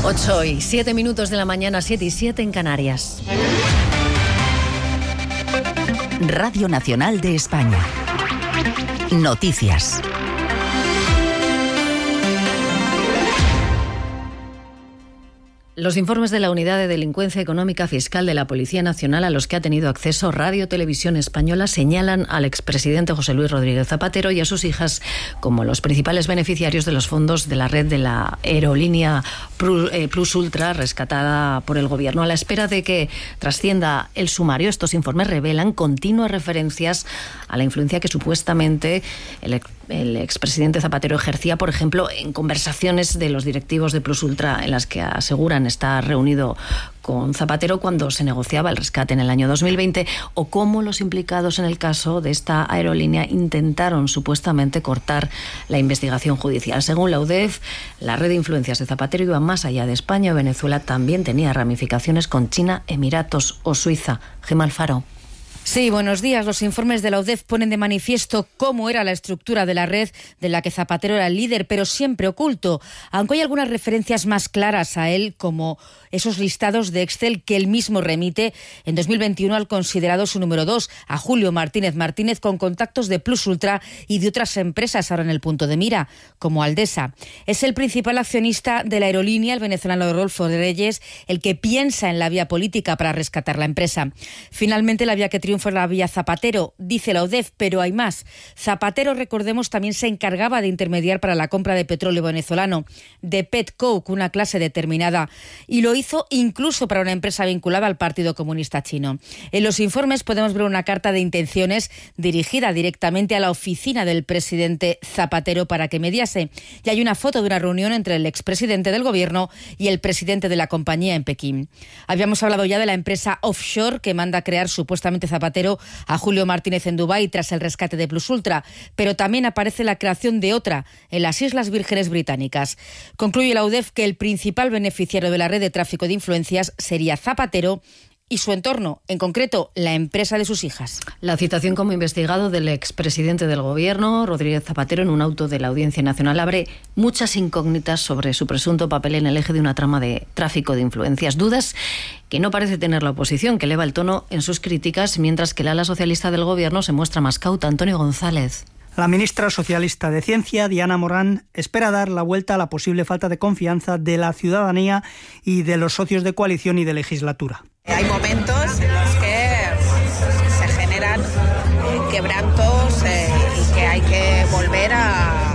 8:07 de la mañana, 7:07 en Canarias. Radio Nacional de España. Noticias. Los informes de la Unidad de Delincuencia Económica Fiscal de la Policía Nacional, a los que ha tenido acceso Radio Televisión Española, señalan al expresidente José Luis Rodríguez Zapatero y a sus hijas como los principales beneficiarios de los fondos de la red de la aerolínea Plus Ultra, rescatada por el Gobierno. A la espera de que trascienda el sumario, estos informes revelan continuas referencias a la influencia que supuestamente el expresidente Zapatero ejercía, por ejemplo, en conversaciones de los directivos de Plus Ultra, en las que aseguran estar reunido con Zapatero cuando se negociaba el rescate en el año 2020, o cómo los implicados en el caso de esta aerolínea intentaron supuestamente cortar la investigación judicial. Según la UDEF, la red de influencias de Zapatero iba más allá de España o Venezuela, también tenía ramificaciones con China, Emiratos o Suiza. Gemma Alfaro. Sí, buenos días. Los informes de la UDEF ponen de manifiesto cómo era la estructura de la red de la que Zapatero era el líder, pero siempre oculto, aunque hay algunas referencias más claras a él, como esos listados de Excel que él mismo remite en 2021 al considerado su número 2, a Julio Martínez Martínez, con contactos de Plus Ultra y de otras empresas ahora en el punto de mira, como Aldesa. Es el principal accionista de la aerolínea, el venezolano Rodolfo Reyes, el que piensa en la vía política para rescatar la empresa. Finalmente, la vía que triunfa es la vía Zapatero, dice la UDEF, pero hay más. Zapatero, recordemos, también se encargaba de intermediar para la compra de petróleo venezolano, de Petcoke, una clase determinada, y lo hizo incluso para una empresa vinculada al Partido Comunista Chino. En los informes podemos ver una carta de intenciones dirigida directamente a la oficina del presidente Zapatero para que mediase. Y hay una foto de una reunión entre el expresidente del Gobierno y el presidente de la compañía en Pekín. Habíamos hablado ya de la empresa offshore que manda a crear supuestamente Zapatero a Julio Martínez en Dubái tras el rescate de Plus Ultra, pero también aparece la creación de otra en las Islas Vírgenes Británicas. Concluye la UDEF que el principal beneficiario de la red de tráfico de influencias sería Zapatero y su entorno, en concreto, la empresa de sus hijas. La citación como investigado del expresidente del Gobierno, Rodríguez Zapatero, en un auto de la Audiencia Nacional, abre muchas incógnitas sobre su presunto papel en el eje de una trama de tráfico de influencias. Dudas que no parece tener la oposición, que eleva el tono en sus críticas, mientras que el ala socialista del Gobierno se muestra más cauta. Antonio González. La ministra socialista de Ciencia, Diana Morán, espera dar la vuelta a la posible falta de confianza de la ciudadanía y de los socios de coalición y de legislatura. Hay momentos en los que se generan quebrantos y que hay que volver a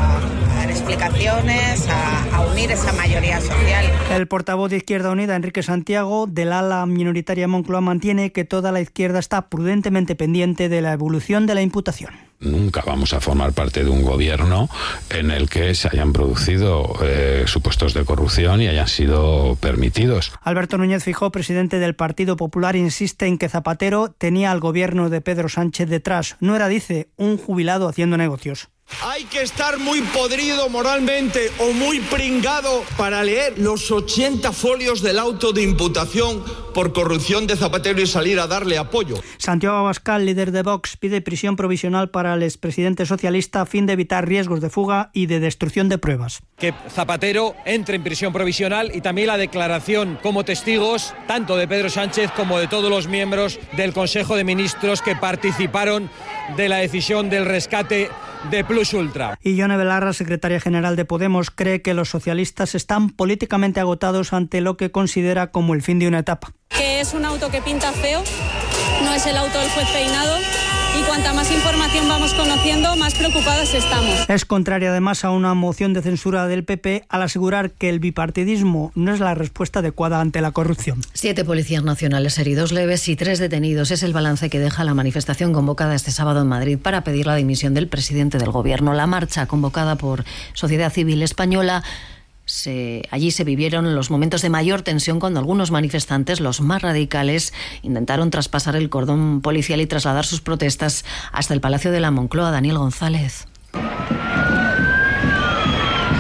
dar explicaciones, a unir esa mayoría social. El portavoz de Izquierda Unida, Enrique Santiago, del ala minoritaria Moncloa, mantiene que toda la izquierda está prudentemente pendiente de la evolución de la imputación. Nunca vamos a formar parte de un gobierno en el que se hayan producido supuestos de corrupción y hayan sido permitidos. Alberto Núñez Feijóo, presidente del Partido Popular, insiste en que Zapatero tenía al gobierno de Pedro Sánchez detrás. No era, dice, un jubilado haciendo negocios. Hay que estar muy podrido moralmente o muy pringado para leer los 80 folios del auto de imputación por corrupción de Zapatero y salir a darle apoyo. Santiago Abascal, líder de Vox, pide prisión provisional para el expresidente socialista a fin de evitar riesgos de fuga y de destrucción de pruebas. Que Zapatero entre en prisión provisional y también la declaración como testigos tanto de Pedro Sánchez como de todos los miembros del Consejo de Ministros que participaron de la decisión del rescate de Plus Ultra. Y Yone Belarra, secretaria general de Podemos, cree que los socialistas están políticamente agotados ante lo que considera como el fin de una etapa. Que es un auto que pinta feo, no es el auto del juez Peinado, y cuanta más información vamos conociendo, más preocupados estamos. Es contraria además a una moción de censura del PP al asegurar que el bipartidismo no es la respuesta adecuada ante la corrupción. 7 policías nacionales heridos leves y 3 detenidos. Es el balance que deja la manifestación convocada este sábado en Madrid para pedir la dimisión del presidente del Gobierno. La marcha convocada por Sociedad Civil Española. Allí se vivieron los momentos de mayor tensión cuando algunos manifestantes, los más radicales, intentaron traspasar el cordón policial y trasladar sus protestas hasta el Palacio de la Moncloa. Daniel González.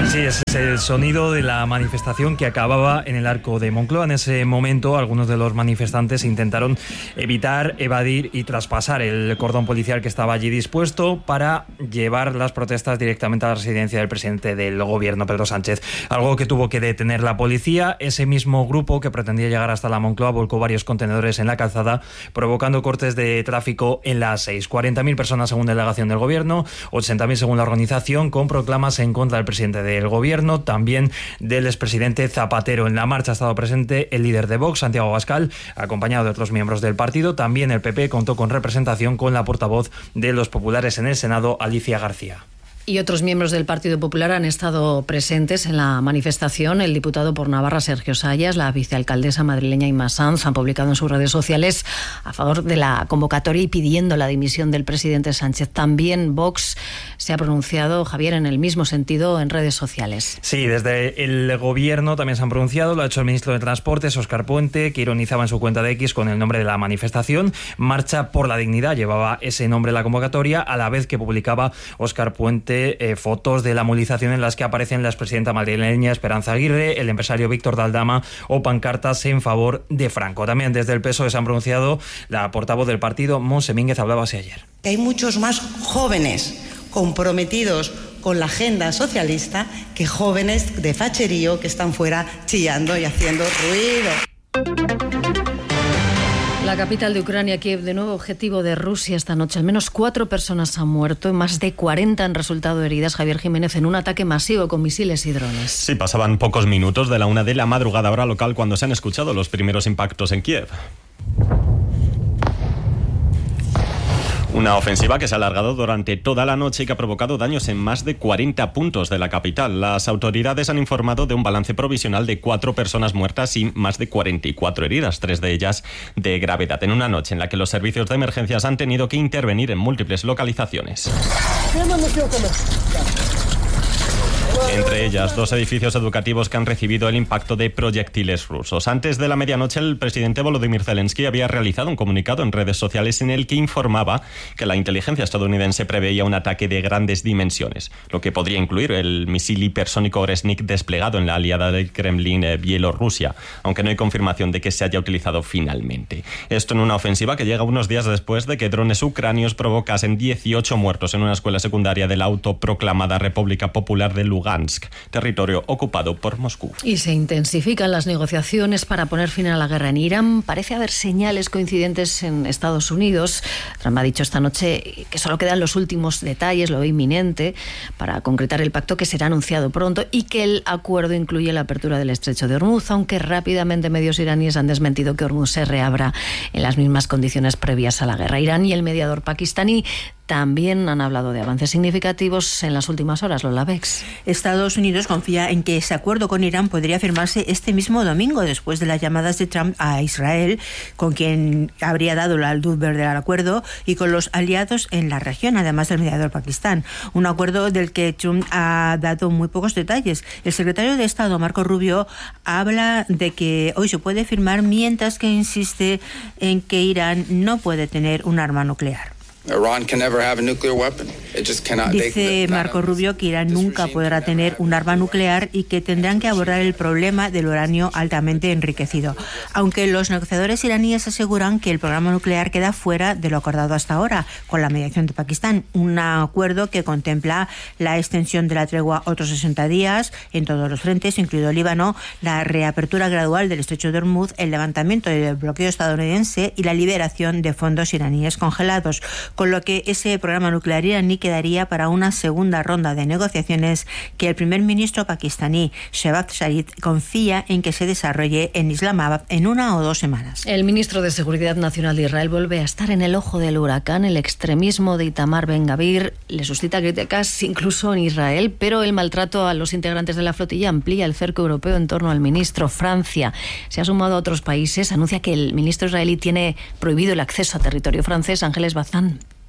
Sí, ese es el sonido de la manifestación que acababa en el Arco de Moncloa. En ese momento, algunos de los manifestantes intentaron evitar, evadir y traspasar el cordón policial que estaba allí dispuesto para llevar las protestas directamente a la residencia del presidente del gobierno, Pedro Sánchez. Algo que tuvo que detener la policía. Ese mismo grupo que pretendía llegar hasta la Moncloa volcó varios contenedores en la calzada, provocando cortes de tráfico en la A6. 40.000 personas según delegación del gobierno, 80.000 según la organización, con proclamas en contra del presidente del gobierno, también del expresidente Zapatero. En la marcha ha estado presente el líder de Vox, Santiago Abascal, acompañado de otros miembros del partido. También el PP contó con representación con la portavoz de los populares en el Senado, Alicia García. Y otros miembros del Partido Popular han estado presentes en la manifestación. El diputado por Navarra, Sergio Sayas, la vicealcaldesa madrileña Inma Sanz han publicado en sus redes sociales a favor de la convocatoria y pidiendo la dimisión del presidente Sánchez. También Vox se ha pronunciado, Javier, en el mismo sentido en redes sociales. Sí, desde el gobierno también se han pronunciado. Lo ha hecho el ministro de Transportes, Óscar Puente, que ironizaba en su cuenta de X con el nombre de la manifestación. Marcha por la Dignidad llevaba ese nombre en la convocatoria, a la vez que publicaba Óscar Puente fotos de la movilización en las que aparecen la expresidenta madrileña Esperanza Aguirre, el empresario Víctor de Aldama o pancartas en favor de Franco. También desde el PSOE se han pronunciado. La portavoz del partido, Montse Mínguez, hablaba así ayer. Hay muchos más jóvenes comprometidos con la agenda socialista que jóvenes de facherío que están fuera chillando y haciendo ruido. La capital de Ucrania, Kiev, de nuevo objetivo de Rusia esta noche. Al menos 4 personas han muerto y más de 40 han resultado heridas, Javier Jiménez, en un ataque masivo con misiles y drones. Sí, pasaban pocos minutos de la 1 de la madrugada hora local cuando se han escuchado los primeros impactos en Kiev. Una ofensiva que se ha alargado durante toda la noche y que ha provocado daños en más de 40 puntos de la capital. Las autoridades han informado de un balance provisional de 4 personas muertas y más de 44 heridas, 3 de ellas de gravedad, en una noche en la que los servicios de emergencias han tenido que intervenir en múltiples localizaciones. Entre ellas, 2 edificios educativos que han recibido el impacto de proyectiles rusos. Antes de la medianoche, el presidente Volodymyr Zelensky había realizado un comunicado en redes sociales en el que informaba que la inteligencia estadounidense preveía un ataque de grandes dimensiones, lo que podría incluir el misil hipersónico Oresnik desplegado en la aliada del Kremlin, Bielorrusia, aunque no hay confirmación de que se haya utilizado finalmente. Esto en una ofensiva que llega unos días después de que drones ucranios provocasen 18 muertos en una escuela secundaria de la autoproclamada República Popular de Lugansk, territorio ocupado por Moscú. Y se intensifican las negociaciones para poner fin a la guerra en Irán. Parece haber señales coincidentes en Estados Unidos. Trump ha dicho esta noche que solo quedan los últimos detalles, lo inminente, para concretar el pacto que será anunciado pronto y que el acuerdo incluye la apertura del estrecho de Hormuz, aunque rápidamente medios iraníes han desmentido que Hormuz se reabra en las mismas condiciones previas a la guerra. Irán y el mediador pakistaní también han hablado de avances significativos en las últimas horas, Lola Bex. Estados Unidos confía en que ese acuerdo con Irán podría firmarse este mismo domingo, después de las llamadas de Trump a Israel, con quien habría dado la luz verde al acuerdo, y con los aliados en la región, además del mediador Pakistán. Un acuerdo del que Trump ha dado muy pocos detalles. El secretario de Estado, Marco Rubio, habla de que hoy se puede firmar, mientras que insiste en que Irán no puede tener un arma nuclear. Dice Marco Rubio que Irán nunca podrá tener un arma nuclear y que tendrán que abordar el problema del uranio altamente enriquecido. Aunque los negociadores iraníes aseguran que el programa nuclear queda fuera de lo acordado hasta ahora, con la mediación de Pakistán. Un acuerdo que contempla la extensión de la tregua otros 60 días en todos los frentes, incluido Líbano, la reapertura gradual del estrecho de Hormuz, el levantamiento del bloqueo estadounidense y la liberación de fondos iraníes congelados, con lo que ese programa nuclear iraní quedaría para una segunda ronda de negociaciones que el primer ministro pakistaní, Shehbaz Sharif, confía en que se desarrolle en Islamabad en 1 o 2 semanas. El ministro de Seguridad Nacional de Israel vuelve a estar en el ojo del huracán. El extremismo de Itamar Ben-Gavir le suscita críticas incluso en Israel, pero el maltrato a los integrantes de la flotilla amplía el cerco europeo en torno al ministro. Francia se ha sumado a otros países, anuncia que el ministro israelí tiene prohibido el acceso a territorio francés. Ángeles Bazán.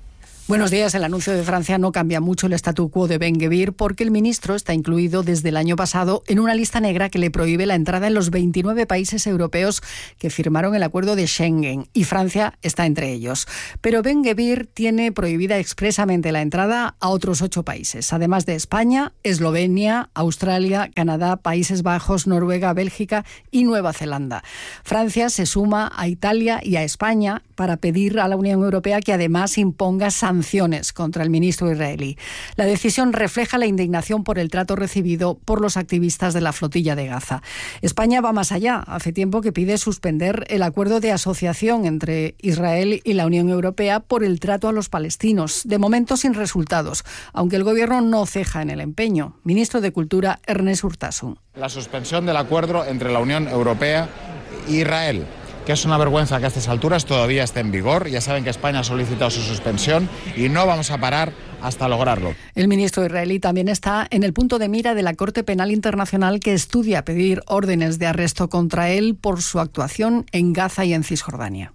Buenos días. El anuncio de Francia no cambia mucho el statu quo de Ben-Gvir porque el ministro está incluido desde el año pasado en una lista negra que le prohíbe la entrada en los 29 países europeos que firmaron el acuerdo de Schengen, y Francia está entre ellos. Pero Ben-Gvir tiene prohibida expresamente la entrada a otros 8 países, además de España, Eslovenia, Australia, Canadá, Países Bajos, Noruega, Bélgica y Nueva Zelanda. Francia se suma a Italia y a España para pedir a la Unión Europea que además imponga sanciones contra el ministro israelí. La decisión refleja la indignación por el trato recibido por los activistas de la flotilla de Gaza. España va más allá. Hace tiempo que pide suspender el acuerdo de asociación entre Israel y la Unión Europea por el trato a los palestinos. De momento sin resultados, aunque el gobierno no ceja en el empeño. Ministro de Cultura, Ernest Urtasun. La suspensión del acuerdo entre la Unión Europea e Israel, que es una vergüenza que a estas alturas todavía esté en vigor. Ya saben que España ha solicitado su suspensión y no vamos a parar hasta lograrlo. El ministro israelí también está en el punto de mira de la Corte Penal Internacional, que estudia pedir órdenes de arresto contra él por su actuación en Gaza y en Cisjordania.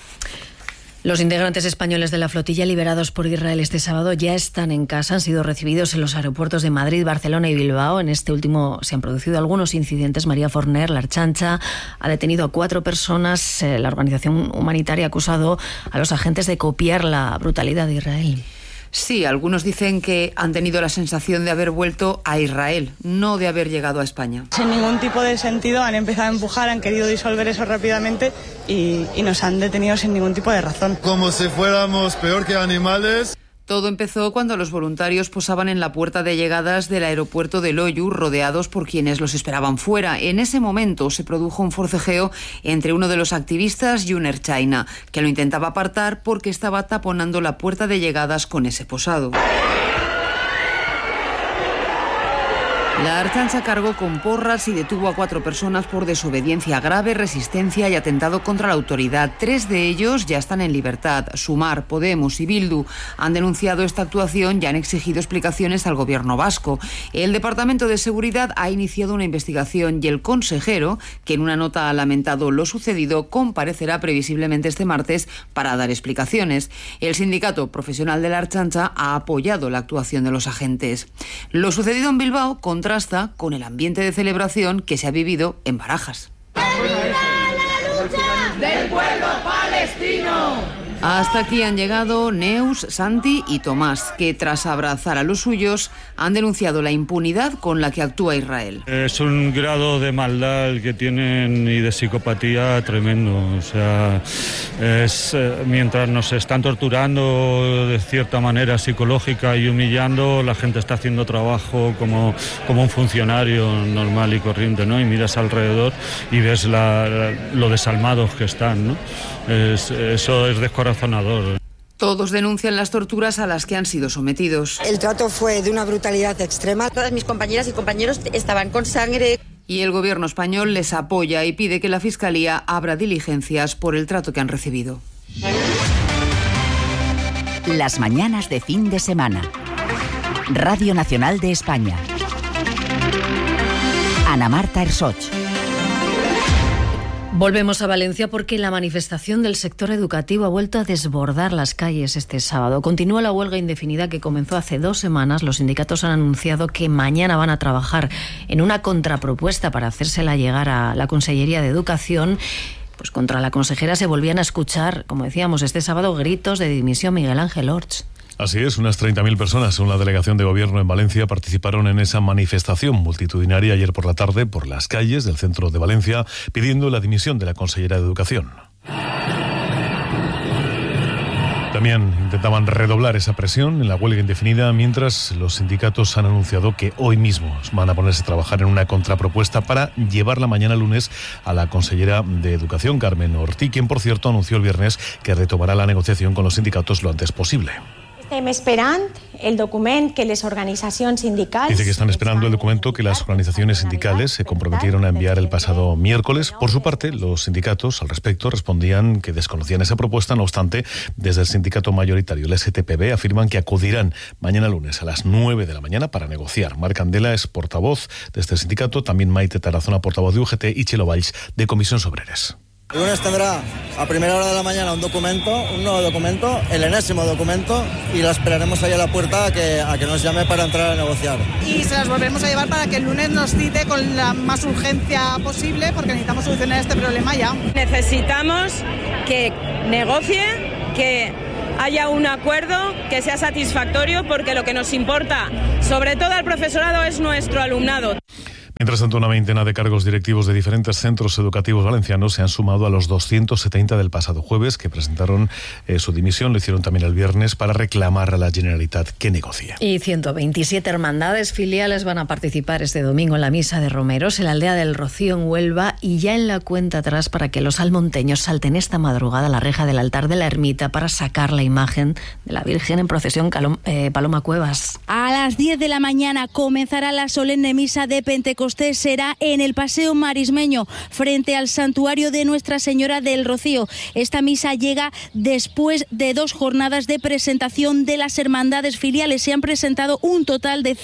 Los integrantes españoles de la flotilla liberados por Israel este sábado ya están en casa. Han sido recibidos en los aeropuertos de Madrid, Barcelona y Bilbao. En este último se han producido algunos incidentes. María Forner, la Archancha, ha detenido a 4 personas. La organización humanitaria ha acusado a los agentes de copiar la brutalidad de Israel. Sí, algunos dicen que han tenido la sensación de haber vuelto a Israel, no de haber llegado a España. Sin ningún tipo de sentido, han empezado a empujar, han querido disolver eso rápidamente y nos han detenido sin ningún tipo de razón. Como si fuéramos peor que animales. Todo empezó cuando los voluntarios posaban en la puerta de llegadas del aeropuerto de Loiu, rodeados por quienes los esperaban fuera. En ese momento se produjo un forcejeo entre uno de los activistas y un ertzaina, que lo intentaba apartar porque estaba taponando la puerta de llegadas con ese posado. La Archancha cargó con porras y detuvo a 4 personas por desobediencia grave, resistencia y atentado contra la autoridad. 3 de ellos ya están en libertad. Sumar, Podemos y Bildu han denunciado esta actuación y han exigido explicaciones al gobierno vasco. El Departamento de Seguridad ha iniciado una investigación y el consejero, que en una nota ha lamentado lo sucedido, comparecerá previsiblemente este martes para dar explicaciones. El sindicato profesional de la Archancha ha apoyado la actuación de los agentes. Lo sucedido en Bilbao contrasta con el ambiente de celebración que se ha vivido en Barajas. ¡Viva la lucha del pueblo palestino! Hasta aquí han llegado Neus, Santi y Tomás, que tras abrazar a los suyos han denunciado la impunidad con la que actúa Israel. Es un grado de maldad el que tienen y de psicopatía tremendo. O sea, mientras nos están torturando de cierta manera psicológica y humillando, la gente está haciendo trabajo como un funcionario normal y corriente, ¿no? Y miras alrededor y ves lo desalmados que están, ¿no? Eso es descorazonador. Todos denuncian las torturas a las que han sido sometidos. El trato fue de una brutalidad extrema. Todas mis compañeras y compañeros estaban con sangre. Y el gobierno español les apoya y pide que la Fiscalía abra diligencias por el trato que han recibido. Las mañanas de fin de semana. Radio Nacional de España. Ana Marta Ersoch. Volvemos a Valencia porque la manifestación del sector educativo ha vuelto a desbordar las calles este sábado. Continúa la huelga indefinida que comenzó hace 2 semanas. Los sindicatos han anunciado que mañana van a trabajar en una contrapropuesta para hacérsela llegar a la Consellería de Educación. Pues contra la consejera se volvían a escuchar, como decíamos, este sábado gritos de dimisión. Miguel Ángel Orts. Así es, unas 30.000 personas, según la delegación de gobierno en Valencia, participaron en esa manifestación multitudinaria ayer por la tarde por las calles del centro de Valencia, pidiendo la dimisión de la consellera de Educación. También intentaban redoblar esa presión en la huelga indefinida, mientras los sindicatos han anunciado que hoy mismo van a ponerse a trabajar en una contrapropuesta para llevarla mañana lunes a la consellera de Educación, Carmen Ortí, quien, por cierto, anunció el viernes que retomará la negociación con los sindicatos lo antes posible. Estem esperant el documento que las organizaciones sindicales... Dice que están esperando el documento que las organizaciones sindicales se comprometieron a enviar el pasado miércoles. Por su parte, los sindicatos al respecto respondían que desconocían esa propuesta. No obstante, desde el sindicato mayoritario, el STPB, afirman que acudirán mañana lunes a las 9 de la mañana para negociar. Marc Candela es portavoz de este sindicato, también Maite Tarazona, portavoz de UGT, y Chelo Valls, de Comisiones Obreras. El lunes tendrá a primera hora de la mañana un nuevo documento, el enésimo documento, y la esperaremos ahí a la puerta a que nos llame para entrar a negociar. Y se las volveremos a llevar para que el lunes nos cite con la más urgencia posible, porque necesitamos solucionar este problema ya. Necesitamos que negocie, que haya un acuerdo que sea satisfactorio, porque lo que nos importa, sobre todo al profesorado, es nuestro alumnado. Mientras tanto, una veintena de cargos directivos de diferentes centros educativos valencianos se han sumado a los 270 del pasado jueves, que presentaron su dimisión. Lo hicieron también el viernes para reclamar a la Generalitat que negocie. Y 127 hermandades filiales van a participar este domingo en la misa de romeros en la aldea del Rocío, en Huelva, y ya en la cuenta atrás para que los almonteños salten esta madrugada a la reja del altar de la ermita para sacar la imagen de la Virgen en procesión. Paloma Cuevas. A las 10 de la mañana comenzará la solemne misa de Pentecostés. Será en el Paseo Marismeño, frente al santuario de Nuestra Señora del Rocío. Esta misa llega después de 2 jornadas de presentación de las hermandades filiales. Se han presentado un total de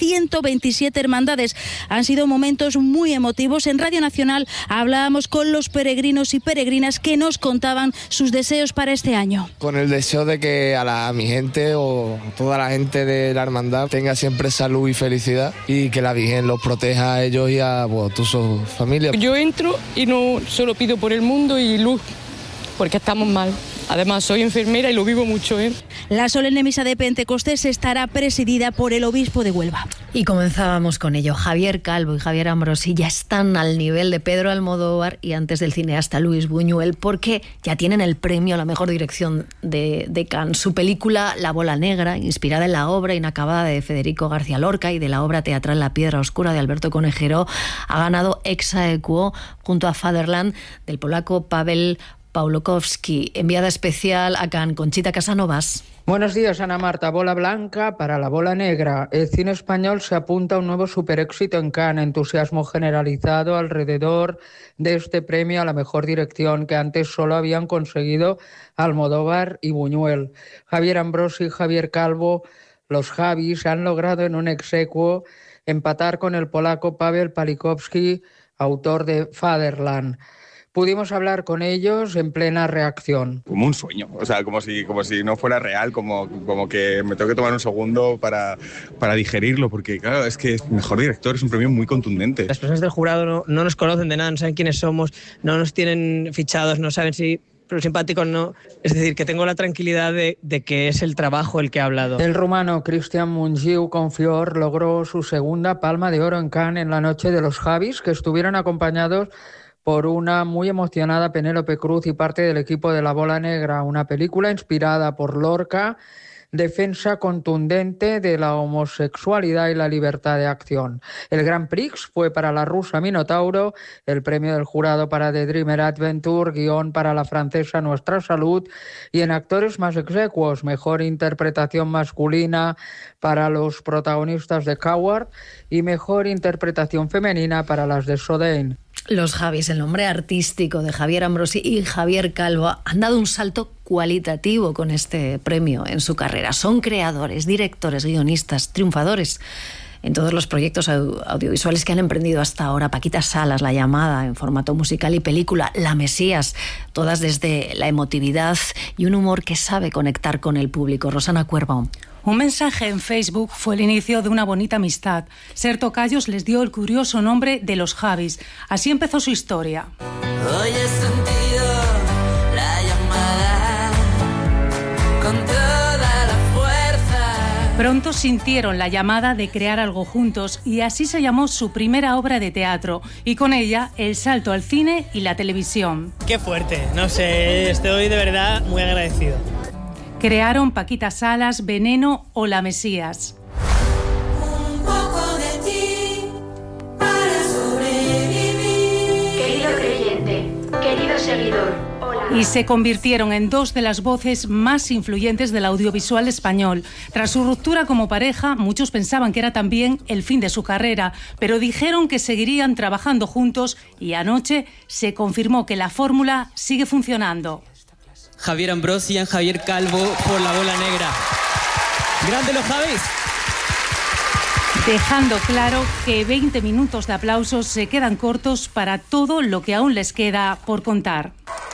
127 hermandades. Han sido momentos muy emotivos. En Radio Nacional hablábamos con los peregrinos y peregrinas que nos contaban sus deseos para este año. Con el deseo de que a mi gente o toda la gente de la hermandad tenga siempre salud y felicidad, y que la Virgen los proteja a ellos y a tu familia. Yo entro y no solo pido por el mundo y luz, porque estamos mal. Además, soy enfermera y lo vivo mucho, La solemne misa de Pentecostés estará presidida por el obispo de Huelva. Y comenzábamos con ello. Javier Calvo y Javier Ambrosi ya están al nivel de Pedro Almodóvar y antes del cineasta Luis Buñuel, porque ya tienen el premio a la mejor dirección de Cannes. Su película La bola negra, inspirada en la obra inacabada de Federico García Lorca y de la obra teatral La piedra oscura de Alberto Conejero, ha ganado ex aequo junto a Fatherland del polaco Paweł Pawłowski. Enviada especial a Cannes, Conchita Casanovas. Buenos días, Ana Marta. Bola blanca para la bola negra. El cine español se apunta a un nuevo superéxito en Cannes. Entusiasmo generalizado alrededor de este premio a la mejor dirección, que antes solo habían conseguido Almodóvar y Buñuel. Javier Ambrosi y Javier Calvo, los Javis, han logrado en un ex aequo empatar con el polaco Paweł Pawłowski, autor de Fatherland. Pudimos hablar con ellos en plena reacción. Como un sueño, o sea, como si no fuera real, como que me tengo que tomar un segundo para digerirlo, porque claro, es que mejor director es un premio muy contundente. Las personas del jurado no nos conocen de nada, no saben quiénes somos, no nos tienen fichados, no saben si los simpáticos no. Es decir, que tengo la tranquilidad de que es el trabajo el que ha hablado. El rumano Cristian Mungiu Confior logró su segunda Palma de Oro en Cannes en la noche de los Javis, que estuvieron acompañados por una muy emocionada Penélope Cruz y parte del equipo de La bola negra, una película inspirada por Lorca, defensa contundente de la homosexualidad y la libertad de acción. El Grand Prix fue para la rusa Minotauro, el premio del jurado para The Dreamer Adventure, guión para la francesa Nuestra Salud, y en actores más execuos, mejor interpretación masculina para los protagonistas de Coward y mejor interpretación femenina para las de Sodain. Los Javis, el nombre artístico de Javier Ambrosi y Javier Calvo, han dado un salto cualitativo con este premio en su carrera. Son creadores, directores, guionistas, triunfadores en todos los proyectos audiovisuales que han emprendido hasta ahora. Paquita Salas, La llamada, en formato musical y película, La Mesías, todas desde la emotividad y un humor que sabe conectar con el público. Rosana Cuervo. Un mensaje en Facebook fue el inicio de una bonita amistad. Ser tocayos les dio el curioso nombre de los Javis. Así empezó su historia. Hoy he sentido la llamada con toda la fuerza. Pronto sintieron la llamada de crear algo juntos y así se llamó su primera obra de teatro y con ella el salto al cine y la televisión. Qué fuerte, no sé, estoy de verdad muy agradecido. Crearon Paquita Salas, Veneno o La Mesías. Un poco de ti para sobrevivir. Querido creyente, querido seguidor, hola. Y se convirtieron en dos de las voces más influyentes del audiovisual español. Tras su ruptura como pareja, muchos pensaban que era también el fin de su carrera, pero dijeron que seguirían trabajando juntos y anoche se confirmó que la fórmula sigue funcionando. Javier Ambrosi y Javier Calvo por La bola negra. ¡Grande los Javis! Dejando claro que 20 minutos de aplausos se quedan cortos para todo lo que aún les queda por contar.